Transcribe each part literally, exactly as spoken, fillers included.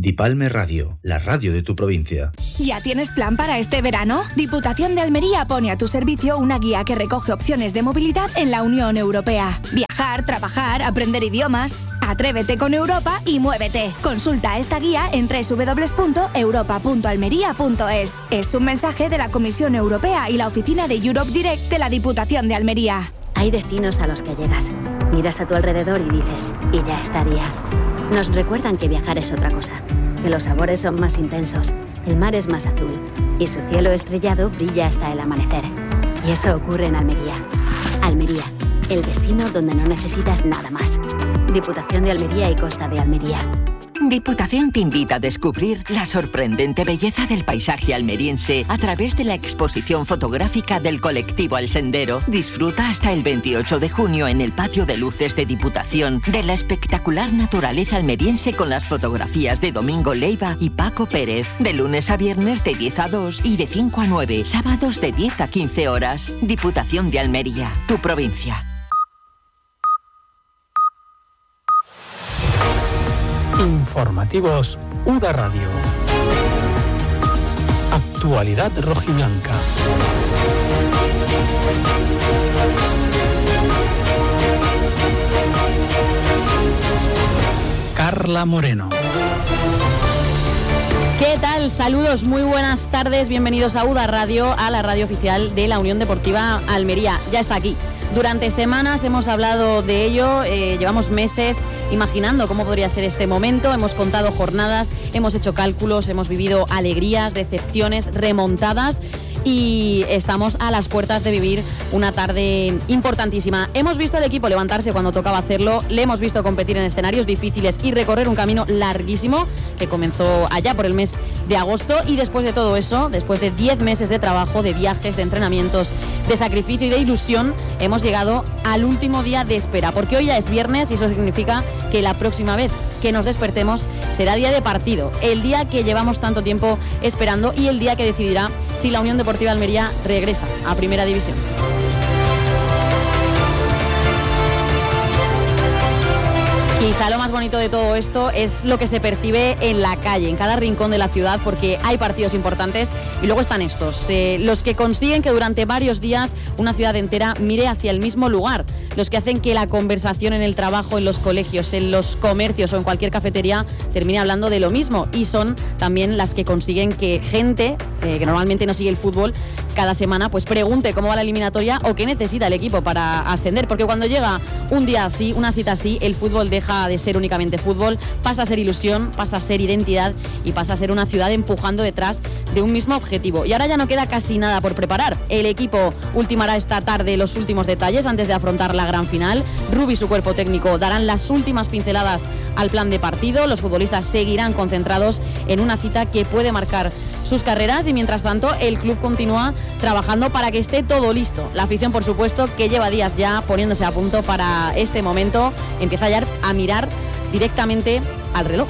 Dipalme Radio, la radio de tu provincia. ¿Ya tienes plan para este verano? Diputación de Almería pone a tu servicio una guía que recoge opciones de movilidad en la Unión Europea. Viajar, trabajar, aprender idiomas. Atrévete con Europa y muévete. Consulta esta guía en doble u doble u doble u punto europa punto almería punto es. Es un mensaje de la Comisión Europea y la oficina de Europe Direct de la Diputación de Almería. Hay destinos a los que llegas, miras a tu alrededor y dices, y ya estaría. Nos recuerdan que viajar es otra cosa, que los sabores son más intensos, el mar es más azul y su cielo estrellado brilla hasta el amanecer. Y eso ocurre en Almería. Almería, el destino donde no necesitas nada más. Diputación de Almería y Costa de Almería. Diputación te invita a descubrir la sorprendente belleza del paisaje almeriense a través de la exposición fotográfica del colectivo Al Sendero. Disfruta hasta el veintiocho de junio en el patio de luces de Diputación de la espectacular naturaleza almeriense con las fotografías de Domingo Leiva y Paco Pérez. De lunes a viernes de diez a dos y de cinco a nueve, sábados de diez a quince horas. Diputación de Almería, tu provincia. Informativos U D A Radio. Actualidad rojiblanca. Carla Moreno. ¿Qué tal? Saludos, muy buenas tardes, bienvenidos a U D A Radio, a la radio oficial de la Unión Deportiva Almería. Ya está aquí. Durante semanas hemos hablado de ello, eh, llevamos meses imaginando cómo podría ser este momento, hemos contado jornadas, hemos hecho cálculos, hemos vivido alegrías, decepciones, remontadas y estamos a las puertas de vivir una tarde importantísima. Hemos visto al equipo levantarse cuando tocaba hacerlo, le hemos visto competir en escenarios difíciles y recorrer un camino larguísimo que comenzó allá por el mes de agosto, y después de todo eso, después de diez meses de trabajo, de viajes, de entrenamientos, de sacrificio y de ilusión, hemos llegado al último día de espera, porque hoy ya es viernes y eso significa que la próxima vez que nos despertemos será día de partido, el día que llevamos tanto tiempo esperando y el día que decidirá si la Unión Deportiva Almería regresa a Primera División. Quizá lo más bonito de todo esto es lo que se percibe en la calle, en cada rincón de la ciudad, porque hay partidos importantes y luego están estos, eh, los que consiguen que durante varios días una ciudad entera mire hacia el mismo lugar, los que hacen que la conversación en el trabajo, en los colegios, en los comercios o en cualquier cafetería termine hablando de lo mismo, y son también las que consiguen que gente eh, que normalmente no sigue el fútbol cada semana pues pregunte cómo va la eliminatoria o qué necesita el equipo para ascender, porque cuando llega un día así, una cita así, el fútbol deja de ser únicamente fútbol, pasa a ser ilusión, pasa a ser identidad y pasa a ser una ciudad empujando detrás de un mismo objetivo. Y ahora ya no queda casi nada por preparar. El equipo ultimará esta tarde los últimos detalles antes de afrontar la gran final. Rubi y su cuerpo técnico darán las últimas pinceladas al plan de partido. Los futbolistas seguirán concentrados en una cita que puede marcar sus carreras, y mientras tanto el club continúa trabajando para que esté todo listo. La afición, por supuesto, que lleva días ya poniéndose a punto para este momento, empieza ya a mirar directamente al reloj.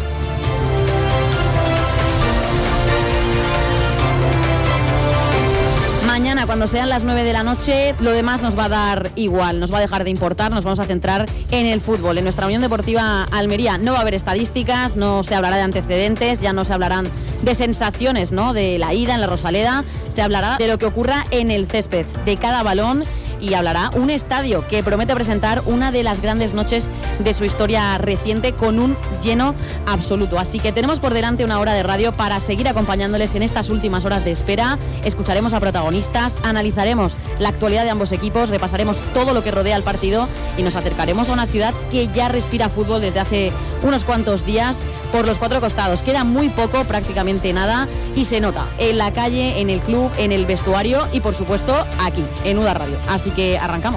Mañana, cuando sean las nueve de la noche, lo demás nos va a dar igual, nos va a dejar de importar, nos vamos a centrar en el fútbol. En nuestra Unión Deportiva Almería no va a haber estadísticas, no se hablará de antecedentes, ya no se hablarán de sensaciones, ¿no?, de la ida en la Rosaleda, se hablará de lo que ocurra en el césped, de cada balón, y hablará un estadio que promete presentar una de las grandes noches de su historia reciente con un lleno absoluto. Así que tenemos por delante una hora de radio para seguir acompañándoles en estas últimas horas de espera. Escucharemos a protagonistas, analizaremos la actualidad de ambos equipos, repasaremos todo lo que rodea al partido y nos acercaremos a una ciudad que ya respira fútbol desde hace unos cuantos días por los cuatro costados. Queda muy poco, prácticamente nada, y se nota en la calle, en el club, en el vestuario y por supuesto aquí, en U D A Radio. Así que arrancamos.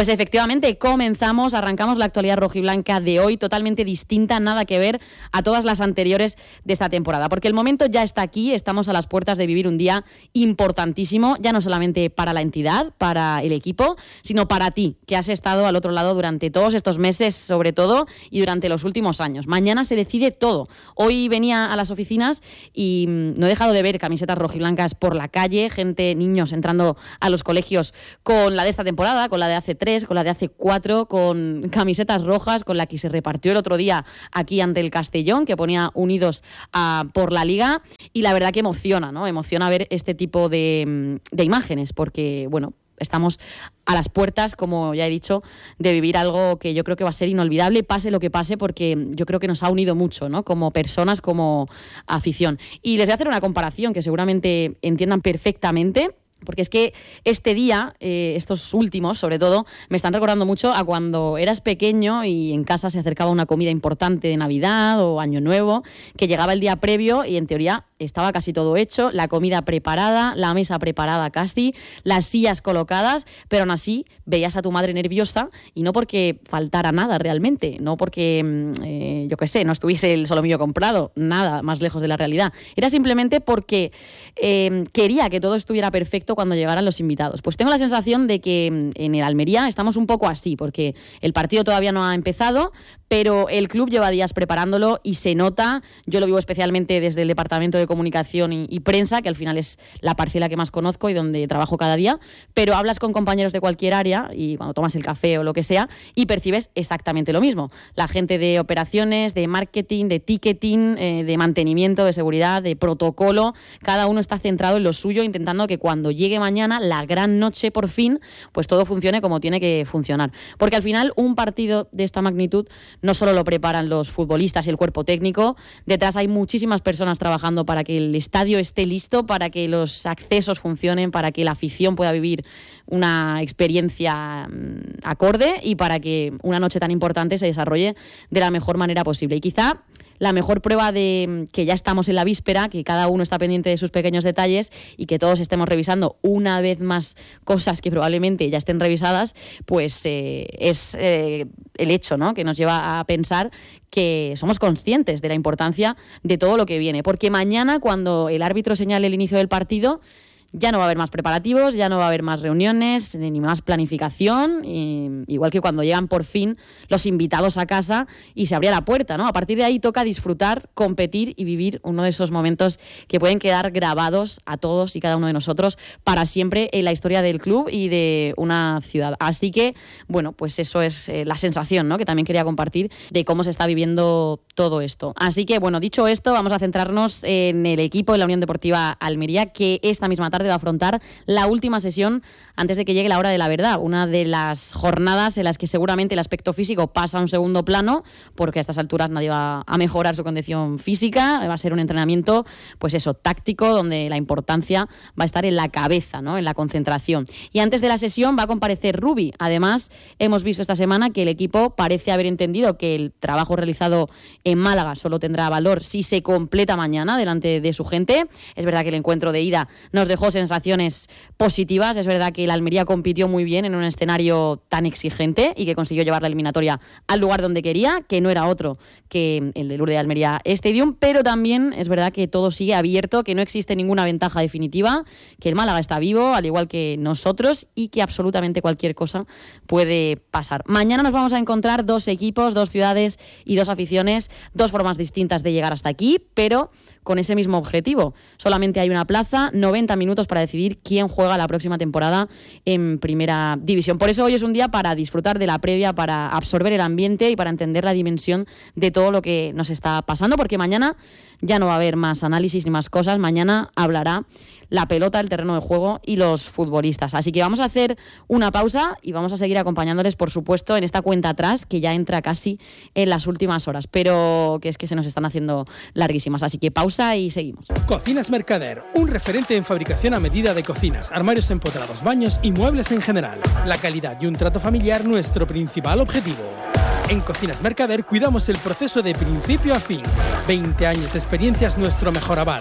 Pues efectivamente, comenzamos, arrancamos la actualidad rojiblanca de hoy, totalmente distinta, nada que ver a todas las anteriores de esta temporada, porque el momento ya está aquí, estamos a las puertas de vivir un día importantísimo, ya no solamente para la entidad, para el equipo, sino para ti, que has estado al otro lado durante todos estos meses, sobre todo, y durante los últimos años. Mañana se decide todo. Hoy venía a las oficinas y no he dejado de ver camisetas rojiblancas por la calle, gente, niños entrando a los colegios con la de esta temporada, con la de hace tres, con la de hace cuatro, con camisetas rojas, con la que se repartió el otro día aquí ante el Castellón, que ponía unidos a, por la Liga, y la verdad que emociona, ¿no? Emociona ver este tipo de, de imágenes, porque, bueno, estamos a las puertas, como ya he dicho, de vivir algo que yo creo que va a ser inolvidable, pase lo que pase, porque yo creo que nos ha unido mucho, ¿no? Como personas, como afición. Y les voy a hacer una comparación que seguramente entiendan perfectamente, porque es que este día, eh, estos últimos, sobre todo, me están recordando mucho a cuando eras pequeño y en casa se acercaba una comida importante de Navidad o Año Nuevo, que llegaba el día previo y en teoría estaba casi todo hecho, la comida preparada, la mesa preparada casi, las sillas colocadas, pero aún así veías a tu madre nerviosa, y no porque faltara nada realmente, no porque, eh, yo qué sé, no estuviese el solomillo comprado, nada más lejos de la realidad. Era simplemente porque eh, quería que todo estuviera perfecto cuando llegaran los invitados. Pues tengo la sensación de que en el Almería estamos un poco así, porque el partido todavía no ha empezado, pero el club lleva días preparándolo y se nota. Yo lo vivo especialmente desde el departamento de comunicación y, y prensa, que al final es la parcela que más conozco y donde trabajo cada día, pero hablas con compañeros de cualquier área y cuando tomas el café o lo que sea y percibes exactamente lo mismo. La gente de operaciones, de marketing, de ticketing, eh, de mantenimiento, de seguridad, de protocolo, cada uno está centrado en lo suyo, intentando que cuando llegue mañana, la gran noche por fin, pues todo funcione como tiene que funcionar. Porque al final un partido de esta magnitud no solo lo preparan los futbolistas y el cuerpo técnico, detrás hay muchísimas personas trabajando para que el estadio esté listo, para que los accesos funcionen, para que la afición pueda vivir una experiencia acorde y para que una noche tan importante se desarrolle de la mejor manera posible. Y quizá la mejor prueba de que ya estamos en la víspera, que cada uno está pendiente de sus pequeños detalles y que todos estemos revisando una vez más cosas que probablemente ya estén revisadas, pues eh, es eh, el hecho, ¿no?, que nos lleva a pensar que somos conscientes de la importancia de todo lo que viene. Porque mañana, cuando el árbitro señale el inicio del partido, ya no va a haber más preparativos, ya no va a haber más reuniones, ni más planificación, y, igual que cuando llegan por fin los invitados a casa y se abría la puerta, ¿no? A partir de ahí toca disfrutar, competir y vivir uno de esos momentos que pueden quedar grabados a todos y cada uno de nosotros para siempre en la historia del club y de una ciudad. Así que, bueno, pues eso es eh, la sensación, ¿no?, que también quería compartir de cómo se está viviendo todo esto. Así que, bueno, dicho esto, vamos a centrarnos en el equipo de la Unión Deportiva Almería, que esta misma tarde va a afrontar la última sesión antes de que llegue la hora de la verdad, una de las jornadas en las que seguramente el aspecto físico pasa a un segundo plano, porque a estas alturas nadie va a mejorar su condición física, va a ser un entrenamiento, pues eso, táctico, donde la importancia va a estar en la cabeza, ¿no?, en la concentración. Y antes de la sesión va a comparecer Rubi. Además, hemos visto esta semana que el equipo parece haber entendido que el trabajo realizado en Málaga solo tendrá valor si se completa mañana delante de su gente. Es verdad que el encuentro de ida nos dejó sensaciones positivas, es verdad que la Almería compitió muy bien en un escenario tan exigente y que consiguió llevar la eliminatoria al lugar donde quería, que no era otro que el del Lourdes de Almería Stadium, pero también es verdad que todo sigue abierto, que no existe ninguna ventaja definitiva, que el Málaga está vivo, al igual que nosotros, y que absolutamente cualquier cosa puede pasar. Mañana nos vamos a encontrar dos equipos, dos ciudades y dos aficiones, dos formas distintas de llegar hasta aquí, pero con ese mismo objetivo. Solamente hay una plaza, noventa minutos para decidir quién juega la próxima temporada en Primera División. Por eso hoy es un día para disfrutar de la previa, para absorber el ambiente y para entender la dimensión de todo lo que nos está pasando, porque mañana ya no va a haber más análisis ni más cosas. Mañana hablará la pelota, el terreno de juego y los futbolistas. Así que vamos a hacer una pausa y vamos a seguir acompañándoles, por supuesto, en esta cuenta atrás que ya entra casi en las últimas horas, pero que es que se nos están haciendo larguísimas. Así que pausa y seguimos. Cocinas Mercader, un referente en fabricación a medida de cocinas, armarios empotrados, baños y muebles en general. La calidad y un trato familiar, nuestro principal objetivo. En Cocinas Mercader cuidamos el proceso de principio a fin. veinte años de experiencia es nuestro mejor aval.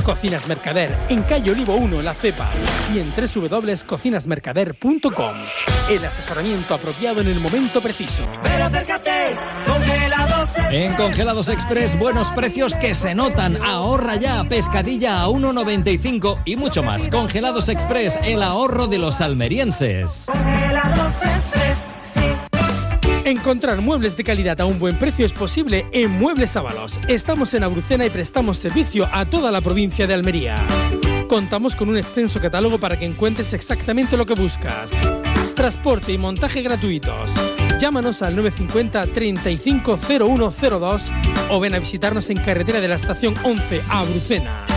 Cocinas Mercader, en calle Olivo uno, La Cepa, y en doble u doble u doble u punto cocinas mercader punto com. El asesoramiento apropiado en el momento preciso. Pero acércate, Congelados Express. En Congelados Express, buenos precios que se notan. Ahorra ya, pescadilla a uno noventa y cinco y mucho más. Congelados Express, el ahorro de los almerienses. Congelados Express, sí. Encontrar muebles de calidad a un buen precio es posible en Muebles Ábalos. Estamos en Abrucena y prestamos servicio a toda la provincia de Almería. Contamos con un extenso catálogo para que encuentres exactamente lo que buscas. Transporte y montaje gratuitos. Llámanos al nueve cinco cero, treinta y cinco, cero uno cero dos o ven a visitarnos en Carretera de la Estación once, Abrucena.